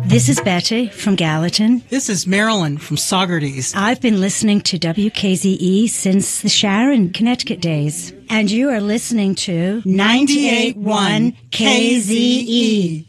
This is Betty from Gallatin. This is Marilyn from Saugerties. I've been listening to WKZE since the Sharon, Connecticut days. And you are listening to 98.1 KZE.